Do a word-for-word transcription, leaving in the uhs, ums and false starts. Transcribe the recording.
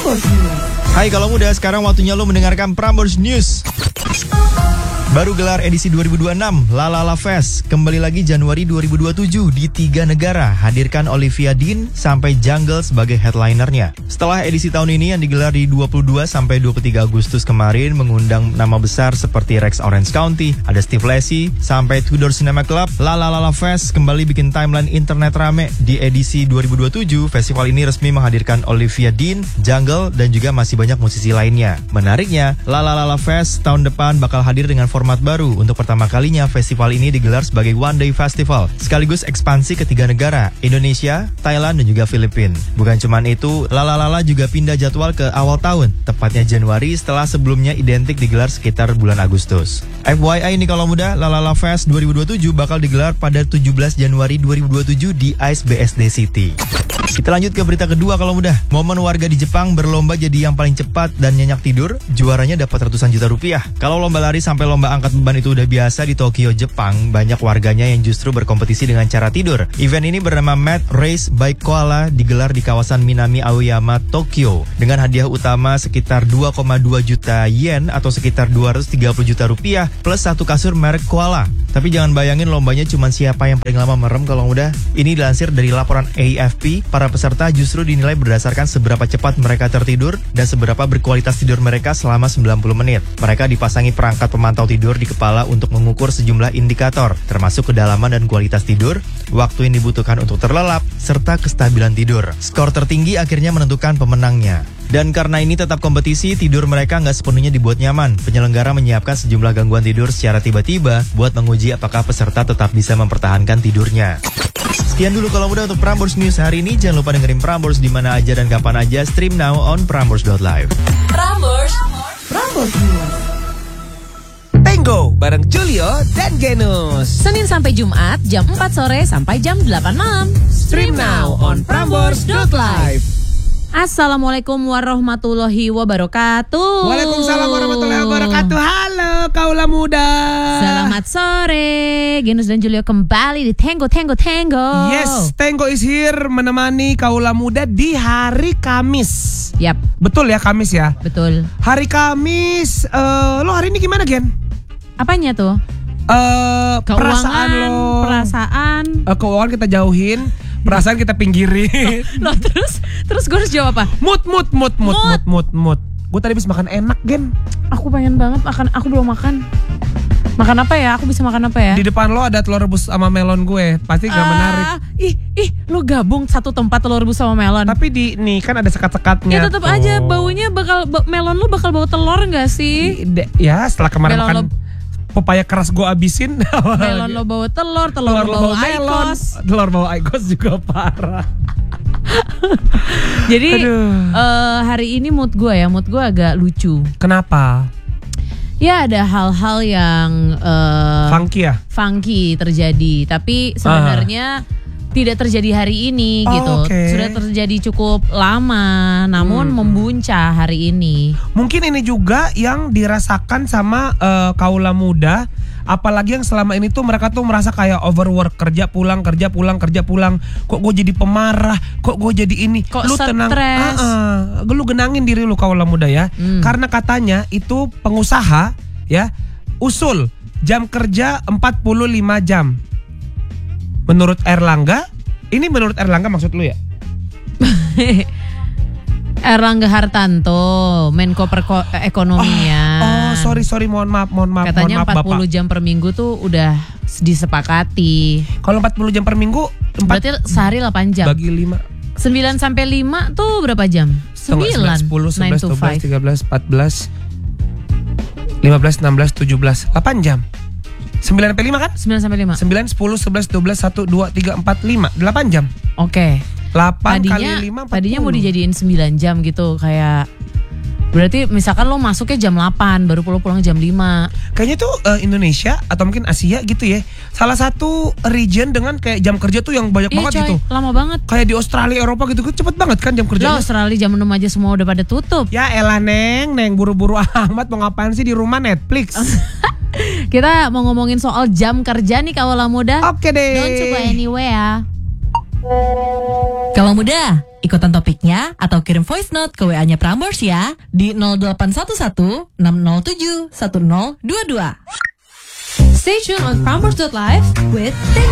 Prambors News. Hai kalau muda, sekarang waktunya lo mendengarkan Prambors News. Baru gelar edisi dua ribu dua puluh enam Lalala Fest. Kembali lagi Januari dua ribu dua puluh tujuh di tiga negara. Hadirkan Olivia Dean sampai Jungle sebagai headlinernya. Setelah edisi tahun ini yang digelar di dua puluh dua sampai dua puluh tiga Agustus kemarin mengundang nama besar seperti Rex Orange County, ada Steve Lacy, sampai Tudor Cinema Club, Lalala Fest kembali bikin timeline internet rame. Di edisi dua ribu dua puluh tujuh, festival ini resmi menghadirkan Olivia Dean, Jungle, dan juga masih banyak musisi lainnya. Menariknya, Lalala Fest tahun depan bakal hadir dengan format baru. Untuk pertama kalinya, festival ini digelar sebagai One Day Festival, sekaligus ekspansi ke tiga negara, Indonesia, Thailand, dan juga Filipina. Bukan cuman itu, Lalala juga pindah jadwal ke awal tahun, tepatnya Januari setelah sebelumnya identik digelar sekitar bulan Agustus. F Y I ini kalau muda, Lalala Fest dua ribu dua puluh tujuh bakal digelar pada tujuh belas Januari dua ribu dua puluh tujuh di Ice B S D City. Kita lanjut ke berita kedua kalau mudah. Momen warga di Jepang berlomba jadi yang paling cepat dan nyenyak tidur, juaranya dapat ratusan juta rupiah. Kalau lomba lari sampai lomba angkat beban itu udah biasa di Tokyo, Jepang, banyak warganya yang justru berkompetisi dengan cara tidur. Event ini bernama Mat Race by Koala digelar di kawasan Minami Aoyama, Tokyo, dengan hadiah utama sekitar dua koma dua juta yen atau sekitar dua ratus tiga puluh juta rupiah plus satu kasur merek Koala. Tapi jangan bayangin lombanya cuma siapa yang paling lama merem kalau udah. Ini dilansir dari laporan A F P, para peserta justru dinilai berdasarkan seberapa cepat mereka tertidur dan seberapa berkualitas tidur mereka selama sembilan puluh menit. Mereka dipasangi perangkat pemantau tidur di kepala untuk mengukur sejumlah indikator, termasuk kedalaman dan kualitas tidur, waktu yang dibutuhkan untuk terlelap, serta kestabilan tidur. Skor tertinggi akhirnya menentukan pemenangnya. Dan karena ini tetap kompetisi, tidur mereka nggak sepenuhnya dibuat nyaman. Penyelenggara menyiapkan sejumlah gangguan tidur secara tiba-tiba buat menguji apakah peserta tetap bisa mempertahankan tidurnya. Sekian dulu kalau mudah untuk Prambors News hari ini. Jangan lupa dengerin Prambors di mana aja dan kapan aja. Stream now on prambors dot live. Prambors, Prambors News. Tango bareng Julio dan Genus. Senin sampai Jumat jam empat sore sampai jam delapan malam. Stream now on prambors dot live. Assalamualaikum warahmatullahi wabarakatuh. Waalaikumsalam warahmatullahi wabarakatuh. Halo kaula muda. Selamat sore. Genus dan Julio kembali di Tango Tango Tango. Yes, Tango is here menemani kaula muda di hari Kamis. Yap. Betul ya, Kamis ya. Betul. Hari Kamis, uh, lo hari ini gimana Gen? Apanya tuh? Uh, Keuangan, perasaan lo. Perasaan. Uh, keuangan kita jauhin. Perasaan kita pinggirin. Loh terus terus gue harus jawab apa? Mood mood mood mood mood mood mood. Gue tadi habis makan enak Gen. Aku pengen banget makan. Aku belum makan. Makan apa ya? Aku bisa makan apa ya? Di depan lo ada telur rebus sama melon gue. Pasti gak uh, menarik. Ih ih lo gabung satu tempat telur rebus sama melon. Tapi di nih kan ada sekat-sekatnya. Ya tetap tuh. Aja baunya bakal melon lo bakal bau telur gak sih? Ya setelah kemarin melon makan lo, pepaya keras gue abisin. Melon lo bawa telur, telur, telur lo bawa melon, telur bawa aikos juga parah. Jadi uh, hari ini mood gue ya, mood gue agak lucu. Kenapa? Ya ada hal-hal yang uh, funky ya, funky terjadi. Tapi sebenarnya uh. tidak terjadi hari ini oh, gitu. Okay. Sudah terjadi cukup lama, namun hmm. membuncah hari ini. Mungkin ini juga yang dirasakan sama uh, kaula muda. Apalagi yang selama ini tuh mereka tuh merasa kayak overwork, kerja pulang, kerja pulang, kerja pulang. Kok gue jadi pemarah, kok gue jadi ini. Kok lu tenang, uh, uh, lu genangin diri lu kaula muda ya. Hmm. Karena katanya itu pengusaha ya usul jam kerja empat puluh lima jam. Menurut Erlangga, ini menurut Erlangga maksud lu ya? Erlangga Hartanto, Menko Perekonomian. Oh, oh, sorry sorry, mohon maaf, mohon maaf. Katanya mohon maaf, empat puluh Bapak. jam per minggu tuh udah disepakati. Kalau empat puluh jam per minggu, empat berarti sehari delapan jam. Bagi lima. sembilan sampai lima tuh berapa jam? sembilan, sepuluh, sebelas, dua belas, tiga belas, empat belas, lima belas, enam belas, tujuh belas, delapan jam. sembilan sampai lima kan? sembilan sampai lima. sembilan, sepuluh, sebelas, dua belas, satu, dua, tiga, empat, lima, delapan jam. Oke. Okay. delapan tadinya, kali lima, empat puluh. Tadinya mau dijadiin sembilan jam gitu, kayak berarti misalkan lo masuknya jam delapan, baru pulang-pulang jam lima. Kayaknya tuh uh, Indonesia atau mungkin Asia gitu ya, salah satu region dengan kayak jam kerja tuh yang banyak Iya, banget coy, gitu. lama banget. Kayak di Australia, Eropa gitu, cepet banget kan jam kerjanya. Lo Australia jam enam aja semua udah pada tutup. Ya elah Neng, Neng buru-buru amat mau ngapain sih di rumah Netflix. Kita mau ngomongin soal jam kerja nih kaula muda. Oke deh. Don't go anywhere. Kaula muda, ikutan topiknya atau kirim voice note ke W A-nya Prambors ya di nol delapan satu satu enam nol tujuh satu nol dua dua. Stay tuned on Prambors dot live with